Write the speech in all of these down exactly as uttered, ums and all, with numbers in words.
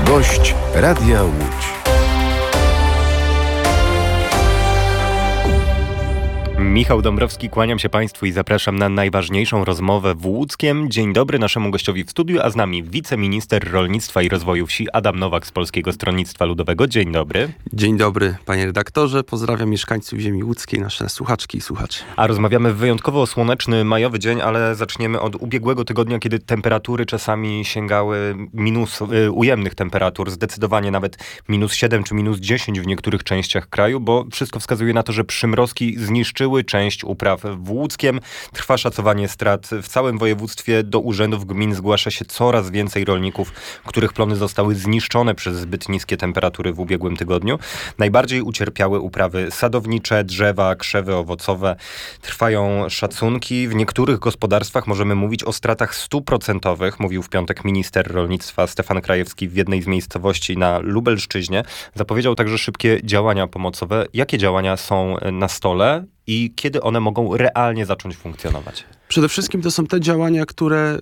Gość Radia Łódź. Michał Dąbrowski, kłaniam się Państwu i zapraszam na najważniejszą rozmowę w Łódzkiem. Dzień dobry naszemu gościowi w studiu, a z nami wiceminister rolnictwa i rozwoju wsi Adam Nowak z Polskiego Stronnictwa Ludowego. Dzień dobry. Dzień dobry, panie redaktorze. Pozdrawiam mieszkańców ziemi łódzkiej, nasze słuchaczki i słuchacze. A rozmawiamy w wyjątkowo słoneczny majowy dzień, ale zaczniemy od ubiegłego tygodnia, kiedy temperatury czasami sięgały minus, y, ujemnych temperatur, zdecydowanie nawet minus siedem czy minus dziesięć w niektórych częściach kraju, bo wszystko wskazuje na to, że przymrozki zniszczyły część upraw w Łódzkiem. Trwa szacowanie strat w całym województwie. Do urzędów gmin zgłasza się coraz więcej rolników, których plony zostały zniszczone przez zbyt niskie temperatury w ubiegłym tygodniu. Najbardziej ucierpiały uprawy sadownicze, drzewa, krzewy owocowe. Trwają szacunki. W niektórych gospodarstwach możemy mówić o stratach stuprocentowych, mówił w piątek minister rolnictwa Stefan Krajewski w jednej z miejscowości na Lubelszczyźnie. Zapowiedział także szybkie działania pomocowe. Jakie działania są na stole i kiedy one mogą realnie zacząć funkcjonować? Przede wszystkim to są te działania, które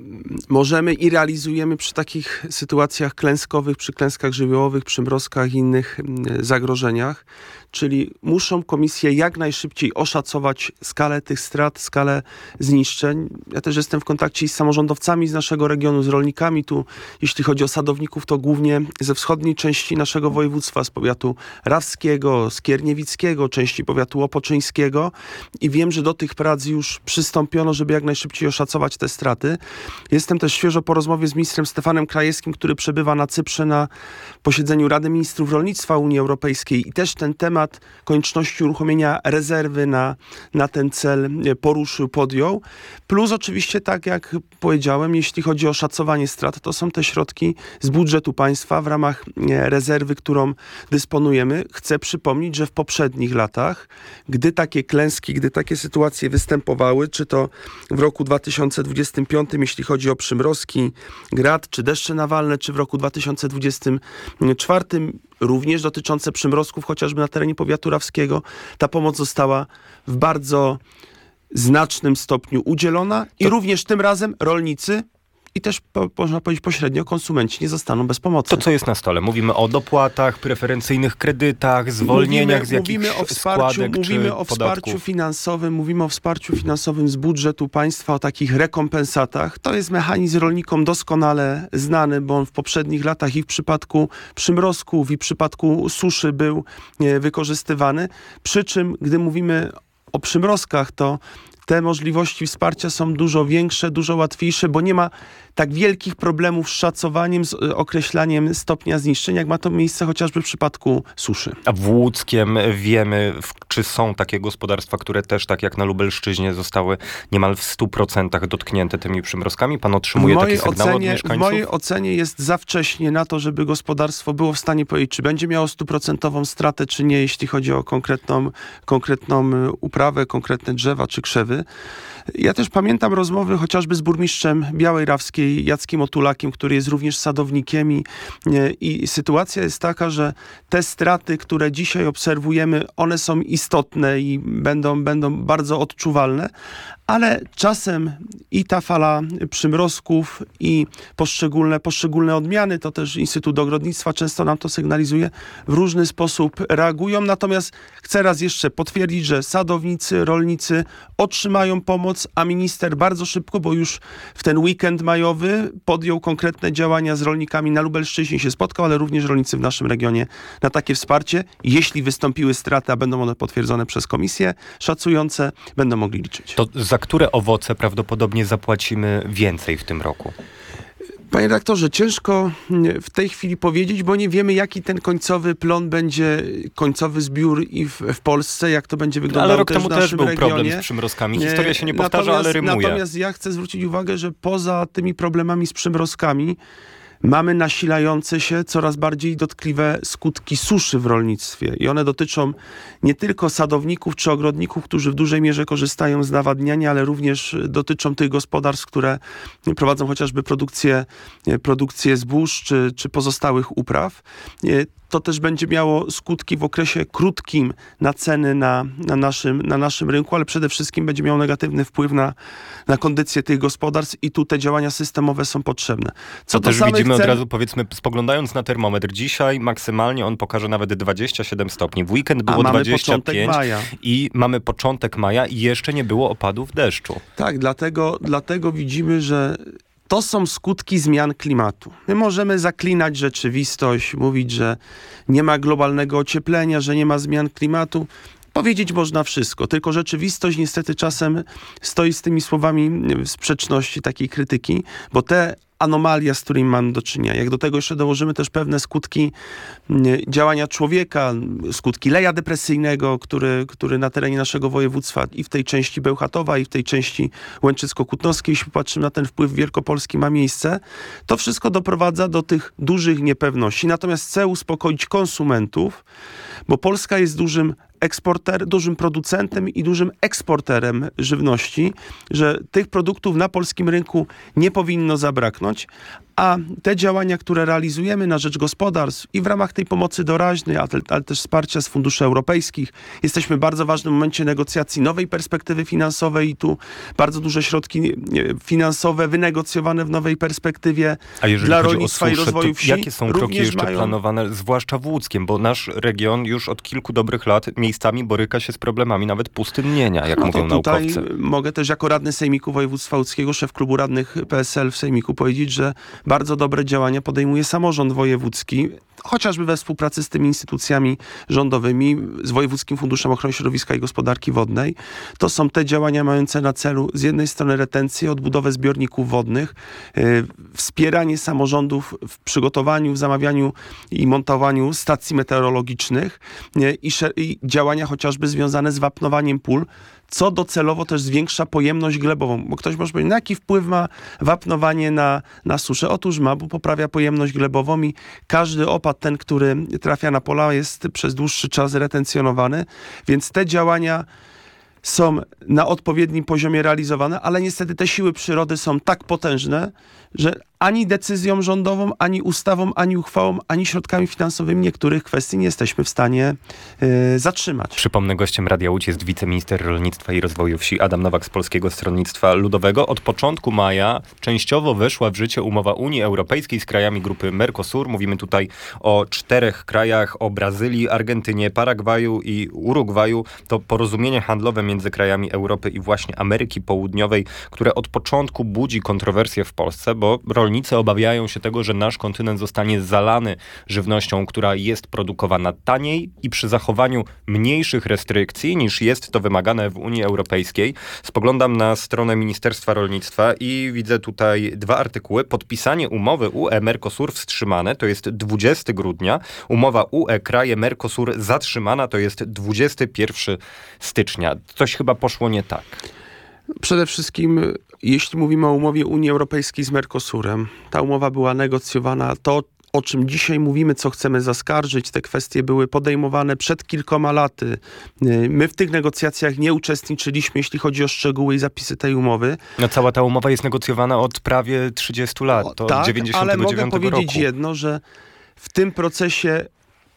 możemy i realizujemy przy takich sytuacjach klęskowych, przy klęskach żywiołowych, przymrozkach i innych zagrożeniach. Czyli muszą komisje jak najszybciej oszacować skalę tych strat, skalę zniszczeń. Ja też jestem w kontakcie z samorządowcami z naszego regionu, z rolnikami. Tu, jeśli chodzi o sadowników, to głównie ze wschodniej części naszego województwa, z powiatu rawskiego, skierniewickiego, części powiatu opoczyńskiego. I wiem, że do tych prac już przystąpiono, żeby jak najszybciej oszacować te straty. Jestem też świeżo po rozmowie z ministrem Stefanem Krajewskim, który przebywa na Cyprze na posiedzeniu Rady Ministrów Rolnictwa Unii Europejskiej i też ten temat konieczności uruchomienia rezerwy na, na ten cel poruszył, podjął. Plus oczywiście, tak jak powiedziałem, jeśli chodzi o szacowanie strat, to są te środki z budżetu państwa w ramach rezerwy, którą dysponujemy. Chcę przypomnieć, że w poprzednich latach, gdy takie klęski, gdy takie sytuacje występowały, czy to w roku dwa tysiące dwudziestym piątym, jeśli chodzi o przymrozki, grad, czy deszcze nawalne, czy w roku dwa tysiące dwudziestym czwartym, również dotyczące przymrozków, chociażby na terenie powiatu rawskiego, ta pomoc została w bardzo znacznym stopniu udzielona i to... również tym razem rolnicy i też, po, można powiedzieć pośrednio, konsumenci nie zostaną bez pomocy. To co jest na stole? Mówimy o dopłatach, preferencyjnych kredytach, zwolnieniach mówimy, z jakichś mówimy o wsparciu, składek Mówimy czy o podatków. wsparciu finansowym, mówimy o wsparciu finansowym z budżetu państwa, o takich rekompensatach. To jest mechanizm rolnikom doskonale znany, bo on w poprzednich latach i w przypadku przymrozków, i w przypadku suszy był e, wykorzystywany. Przy czym, gdy mówimy o przymrozkach, to te możliwości wsparcia są dużo większe, dużo łatwiejsze, bo nie ma tak wielkich problemów z szacowaniem, z określaniem stopnia zniszczenia, jak ma to miejsce chociażby w przypadku suszy. A w Łódzkiem wiemy, czy są takie gospodarstwa, które też, tak jak na Lubelszczyźnie, zostały niemal w stu procentach dotknięte tymi przymrozkami? Pan otrzymuje takie sygnały od mieszkańców? W mojej ocenie jest za wcześnie na to, żeby gospodarstwo było w stanie powiedzieć, czy będzie miało stuprocentową stratę, czy nie, jeśli chodzi o konkretną, konkretną uprawę, konkretne drzewa czy krzewy. Ja też pamiętam rozmowy chociażby z burmistrzem Białej Rawskiej, Jackiem Otulakiem, który jest również sadownikiem i, i sytuacja jest taka, że te straty, które dzisiaj obserwujemy, one są istotne i będą, będą bardzo odczuwalne, ale czasem i ta fala przymrozków i poszczególne, poszczególne odmiany, to też Instytut Ogrodnictwa często nam to sygnalizuje, w różny sposób reagują. Natomiast chcę raz jeszcze potwierdzić, że sadownicy, rolnicy otrzymają pomoc, a minister bardzo szybko, bo już w ten weekend majowy podjął konkretne działania z rolnikami na Lubelszczyźnie, się spotkał, ale również rolnicy w naszym regionie na takie wsparcie. Jeśli wystąpiły straty, a będą one potwierdzone przez komisje szacujące, będą mogli liczyć. To za które owoce prawdopodobnie zapłacimy więcej w tym roku? Panie redaktorze, ciężko w tej chwili powiedzieć, bo nie wiemy, jaki ten końcowy plon będzie, końcowy zbiór i w, w Polsce, jak to będzie wyglądało ale rok też temu w naszym też był regionie. problem z przymrozkami. Historia się nie powtarza, natomiast, ale rymuje. Natomiast ja chcę zwrócić uwagę, że poza tymi problemami z przymrozkami mamy nasilające się coraz bardziej dotkliwe skutki suszy w rolnictwie i one dotyczą nie tylko sadowników czy ogrodników, którzy w dużej mierze korzystają z nawadniania, ale również dotyczą tych gospodarstw, które prowadzą chociażby produkcję, produkcję zbóż czy, czy pozostałych upraw. to też będzie miało skutki w okresie krótkim na ceny na, na, naszym, na naszym rynku, ale przede wszystkim będzie miało negatywny wpływ na, na kondycję tych gospodarstw i tu te działania systemowe są potrzebne. Co to do też samych widzimy cen, od razu, powiedzmy, spoglądając na termometr. Dzisiaj maksymalnie on pokaże nawet dwadzieścia siedem stopni. W weekend było a mamy dwadzieścia pięć początek maja. i mamy początek maja i jeszcze nie było opadów deszczu. Tak, dlatego, dlatego widzimy, że to są skutki zmian klimatu. My możemy zaklinać rzeczywistość, mówić, że nie ma globalnego ocieplenia, że nie ma zmian klimatu. Powiedzieć można wszystko, tylko rzeczywistość niestety czasem stoi z tymi słowami w sprzeczności takiej krytyki, bo te anomalia, z którymi mamy do czynienia. Jak do tego jeszcze dołożymy też pewne skutki działania człowieka, skutki leja depresyjnego, który, który na terenie naszego województwa i w tej części Bełchatowa, i w tej części Łęczycko-Kutnowskiej, jeśli patrzymy na ten wpływ wielkopolski, ma miejsce, to wszystko doprowadza do tych dużych niepewności. Natomiast chcę uspokoić konsumentów, bo Polska jest dużym eksporter, dużym producentem i dużym eksporterem żywności, że tych produktów na polskim rynku nie powinno zabraknąć, a te działania, które realizujemy na rzecz gospodarstw i w ramach tej pomocy doraźnej, ale też wsparcia z funduszy europejskich, jesteśmy w bardzo ważnym momencie negocjacji nowej perspektywy finansowej i tu bardzo duże środki finansowe wynegocjowane w nowej perspektywie a jeżeli dla chodzi rolnictwa o suszę, i rozwoju wsi. Jakie są kroki jeszcze mają... planowane, zwłaszcza w Łódzkiem, bo nasz region już od kilku dobrych lat miejscami boryka się z problemami nawet pustynnienia, jak no mówią to tutaj naukowcy. Mogę też jako radny Sejmiku Województwa Łódzkiego, szef klubu radnych P S L w Sejmiku powiedzieć, że bardzo dobre działania podejmuje samorząd wojewódzki, chociażby we współpracy z tymi instytucjami rządowymi, z Wojewódzkim Funduszem Ochrony Środowiska i Gospodarki Wodnej. To są te działania mające na celu z jednej strony retencję, odbudowę zbiorników wodnych, yy, wspieranie samorządów w przygotowaniu, w zamawianiu i montowaniu stacji meteorologicznych yy, i, i działania chociażby związane z wapnowaniem pól, co docelowo też zwiększa pojemność glebową. Bo ktoś może powiedzieć, no jaki wpływ ma wapnowanie na, na suszę? Otóż ma, bo poprawia pojemność glebową i każdy opad, ten, który trafia na pola, jest przez dłuższy czas retencjonowany, więc te działania są na odpowiednim poziomie realizowane, ale niestety te siły przyrody są tak potężne, że ani decyzją rządową, ani ustawą, ani uchwałą, ani środkami finansowymi niektórych kwestii nie jesteśmy w stanie yy, zatrzymać. Przypomnę, gościem Radia Łódź jest wiceminister rolnictwa i rozwoju wsi Adam Nowak z Polskiego Stronnictwa Ludowego. Od początku maja częściowo weszła w życie umowa Unii Europejskiej z krajami grupy Mercosur. Mówimy tutaj o czterech krajach, o Brazylii, Argentynie, Paragwaju i Urugwaju. To porozumienie handlowe między krajami Europy i właśnie Ameryki Południowej, które od początku budzi kontrowersje w Polsce, bo rolnicy obawiają się tego, że nasz kontynent zostanie zalany żywnością, która jest produkowana taniej i przy zachowaniu mniejszych restrykcji niż jest to wymagane w Unii Europejskiej. Spoglądam na stronę Ministerstwa Rolnictwa i widzę tutaj dwa artykuły. Podpisanie umowy U E-Mercosur wstrzymane, to jest dwudziestego grudnia. Umowa U E-Kraje Mercosur zatrzymana, to jest dwudziestego pierwszego stycznia. Coś chyba poszło nie tak. Przede wszystkim, jeśli mówimy o umowie Unii Europejskiej z Mercosurem, ta umowa była negocjowana, to o czym dzisiaj mówimy, co chcemy zaskarżyć, te kwestie były podejmowane przed kilkoma laty. My w tych negocjacjach nie uczestniczyliśmy, jeśli chodzi o szczegóły i zapisy tej umowy. No, cała ta umowa jest negocjowana od prawie trzydziestu lat, to o, tak, od dziewięćdziesiątego dziewiątego ale mogę powiedzieć roku. jedno, że w tym procesie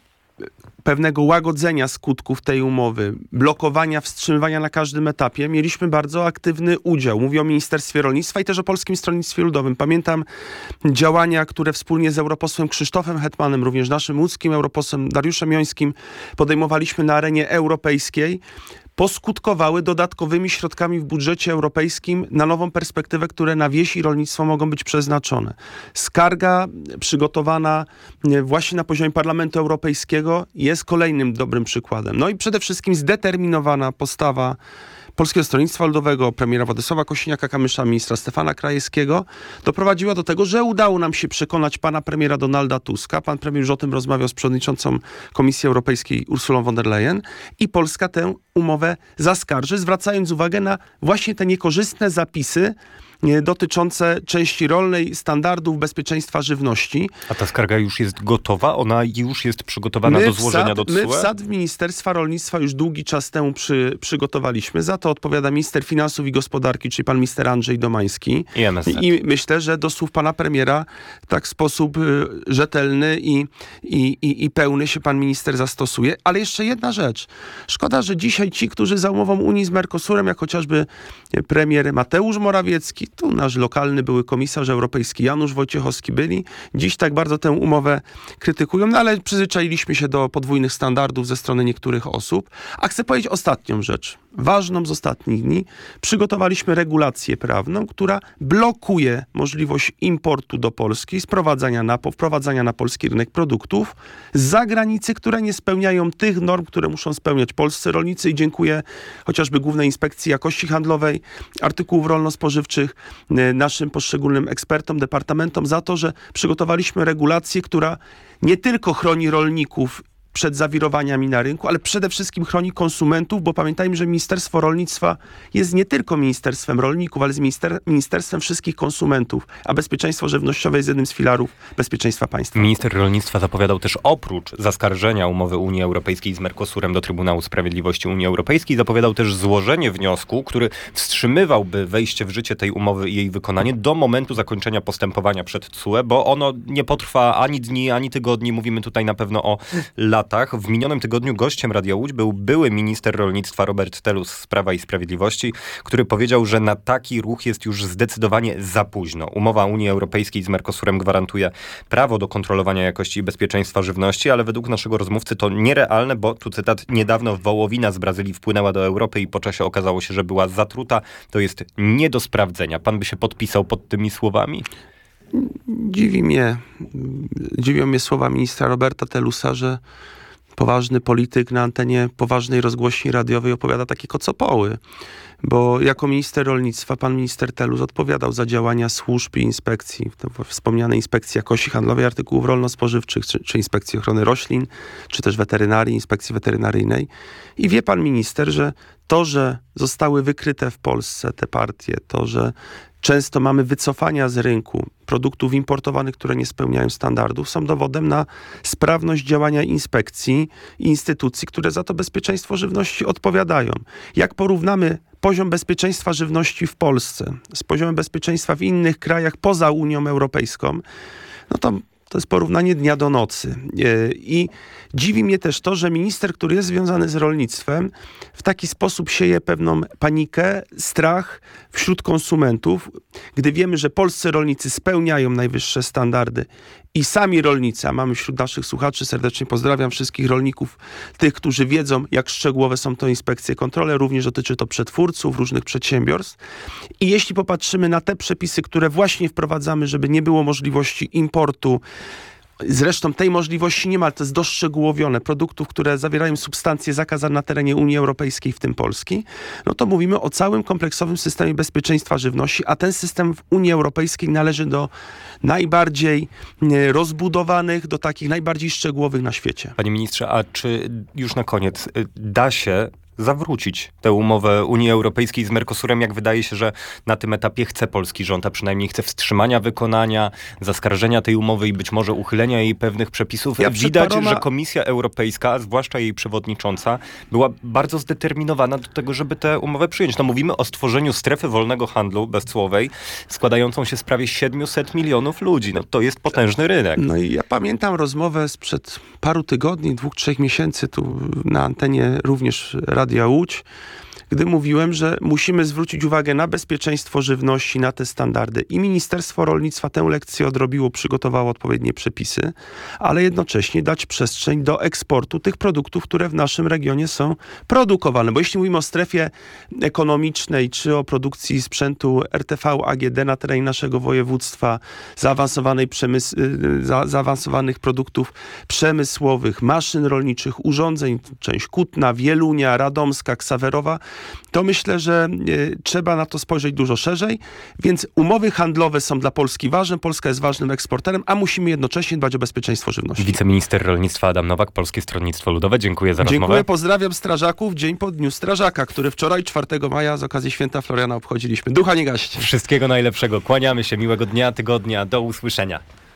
pewnego łagodzenia skutków tej umowy, blokowania, wstrzymywania na każdym etapie, mieliśmy bardzo aktywny udział. Mówię o Ministerstwie Rolnictwa i też o Polskim Stronnictwie Ludowym. Pamiętam działania, które wspólnie z europosłem Krzysztofem Hetmanem, również naszym łódzkim europosłem Dariuszem Jońskim podejmowaliśmy na arenie europejskiej, poskutkowały dodatkowymi środkami w budżecie europejskim na nową perspektywę, które na wieś i rolnictwo mogą być przeznaczone. Skarga przygotowana właśnie na poziomie Parlamentu Europejskiego jest kolejnym dobrym przykładem. No i przede wszystkim zdeterminowana postawa Polskiego Stronnictwa Ludowego, premiera Władysława Kosiniaka-Kamysza, ministra Stefana Krajewskiego doprowadziła do tego, że udało nam się przekonać pana premiera Donalda Tuska. Pan premier już o tym rozmawiał z przewodniczącą Komisji Europejskiej Ursulą von der Leyen i Polska tę umowę zaskarży, zwracając uwagę na właśnie te niekorzystne zapisy e, dotyczące części rolnej, standardów bezpieczeństwa żywności. A ta skarga już jest gotowa? Ona już jest przygotowana My do złożenia wsad, do T S U E? My wsad w Ministerstwa Rolnictwa już długi czas temu przy, przygotowaliśmy. Za to odpowiada minister finansów i gospodarki, czyli pan minister Andrzej Domański. I M S Z. I myślę, że do słów pana premiera tak w sposób y, rzetelny i, i, i, i pełny się pan minister zastosuje. Ale jeszcze jedna rzecz. Szkoda, że dzisiaj ci, którzy za umową Unii z Mercosurem, jak chociażby premier Mateusz Morawiecki, tu nasz lokalny były komisarz europejski Janusz Wojciechowski byli, dziś tak bardzo tę umowę krytykują, no ale przyzwyczailiśmy się do podwójnych standardów ze strony niektórych osób. A chcę powiedzieć ostatnią rzecz, ważną z ostatnich dni. Przygotowaliśmy regulację prawną, która blokuje możliwość importu do Polski, sprowadzania na, wprowadzania na polski rynek produktów z zagranicy, które nie spełniają tych norm, które muszą spełniać polscy rolnicy i dziękuję chociażby Głównej Inspekcji Jakości Handlowej Artykułów Rolno-Spożywczych, naszym poszczególnym ekspertom, departamentom za to, że przygotowaliśmy regulację, która nie tylko chroni rolników przed zawirowaniami na rynku, ale przede wszystkim chroni konsumentów, bo pamiętajmy, że Ministerstwo Rolnictwa jest nie tylko Ministerstwem Rolników, ale jest minister, Ministerstwem wszystkich konsumentów, a bezpieczeństwo żywnościowe jest jednym z filarów bezpieczeństwa państwa. Minister rolnictwa zapowiadał też oprócz zaskarżenia umowy Unii Europejskiej z Mercosurem do Trybunału Sprawiedliwości Unii Europejskiej, zapowiadał też złożenie wniosku, który wstrzymywałby wejście w życie tej umowy i jej wykonanie do momentu zakończenia postępowania przed T S U E, bo ono nie potrwa ani dni, ani tygodni. Mówimy tutaj na pewno o latach. W minionym tygodniu gościem Radia Łódź był były minister rolnictwa Robert Telus z Prawa i Sprawiedliwości, który powiedział, że na taki ruch jest już zdecydowanie za późno. Umowa Unii Europejskiej z Mercosurem gwarantuje prawo do kontrolowania jakości i bezpieczeństwa żywności, ale według naszego rozmówcy to nierealne, bo tu cytat, niedawno wołowina z Brazylii wpłynęła do Europy i po czasie okazało się, że była zatruta. To jest nie do sprawdzenia. Pan by się podpisał pod tymi słowami? Dziwi mnie, dziwią mnie słowa ministra Roberta Telusa, że poważny polityk na antenie poważnej rozgłośni radiowej opowiada takie kocopoły. Bo jako minister rolnictwa pan minister Telus odpowiadał za działania służb i inspekcji, wspomniane Inspekcji Jakości Handlowej Artykułów Rolno-Spożywczych, czy, czy Inspekcji Ochrony Roślin, czy też weterynarii, Inspekcji Weterynaryjnej. I wie pan minister, że to, że zostały wykryte w Polsce te partie, to, że często mamy wycofania z rynku produktów importowanych, które nie spełniają standardów, są dowodem na sprawność działania inspekcji i instytucji, które za to bezpieczeństwo żywności odpowiadają. Jak porównamy poziom bezpieczeństwa żywności w Polsce z poziomem bezpieczeństwa w innych krajach poza Unią Europejską, no to to jest porównanie dnia do nocy. I dziwi mnie też to, że minister, który jest związany z rolnictwem, w taki sposób sieje pewną panikę, strach wśród konsumentów, gdy wiemy, że polscy rolnicy spełniają najwyższe standardy i sami rolnicy, a mamy wśród naszych słuchaczy, serdecznie pozdrawiam wszystkich rolników, tych, którzy wiedzą, jak szczegółowe są to inspekcje, kontrole, również dotyczy to przetwórców, różnych przedsiębiorstw. I jeśli popatrzymy na te przepisy, które właśnie wprowadzamy, żeby nie było możliwości importu, zresztą tej możliwości nie ma, ale to jest doszczegółowione, produktów, które zawierają substancje zakazane na terenie Unii Europejskiej, w tym Polski, no to mówimy o całym kompleksowym systemie bezpieczeństwa żywności, a ten system w Unii Europejskiej należy do najbardziej rozbudowanych, do takich najbardziej szczegółowych na świecie. Panie ministrze, a czy już na koniec da się zawrócić tę umowę Unii Europejskiej z Mercosurem, jak wydaje się, że na tym etapie chce polski rząd, a przynajmniej chce wstrzymania wykonania, zaskarżenia tej umowy i być może uchylenia jej pewnych przepisów. Ja Widać, paroma... że Komisja Europejska, a zwłaszcza jej przewodnicząca, była bardzo zdeterminowana do tego, żeby tę umowę przyjąć. No mówimy o stworzeniu strefy wolnego handlu bezcłowej, składającą się z prawie siedmiuset milionów ludzi. No to jest potężny rynek. No i ja pamiętam rozmowę sprzed paru tygodni, dwóch, trzech miesięcy tu na antenie również Radia Łódź, gdy mówiłem, że musimy zwrócić uwagę na bezpieczeństwo żywności, na te standardy. I Ministerstwo Rolnictwa tę lekcję odrobiło, przygotowało odpowiednie przepisy, ale jednocześnie dać przestrzeń do eksportu tych produktów, które w naszym regionie są produkowane. Bo jeśli mówimy o strefie ekonomicznej, czy o produkcji sprzętu R T V A G D na terenie naszego województwa, zaawansowanej przemysł, za, zaawansowanych produktów przemysłowych, maszyn rolniczych, urządzeń, część Kutna, Wielunia, Radomska, Ksawerowa, to myślę, że y, trzeba na to spojrzeć dużo szerzej, więc umowy handlowe są dla Polski ważne, Polska jest ważnym eksporterem, a musimy jednocześnie dbać o bezpieczeństwo żywności. Wiceminister rolnictwa Adam Nowak, Polskie Stronnictwo Ludowe. Dziękuję za Dziękuję, rozmowę. pozdrawiam strażaków, dzień po Dniu Strażaka, który wczoraj, czwartego maja, z okazji Święta Floriana obchodziliśmy. Ducha nie gaście. Wszystkiego najlepszego. Kłaniamy się. Miłego dnia, tygodnia. Do usłyszenia.